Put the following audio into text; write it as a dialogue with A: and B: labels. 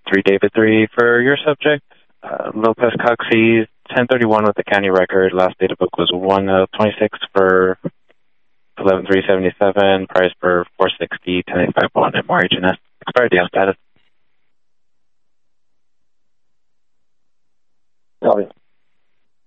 A: 3 David 3 for your subject. Lopez Coxey, 1031 with the county record. Last data book was 1/26 for 11/3/77. Price for 460, 1085 at more HNS. Expired deal status.
B: Copy.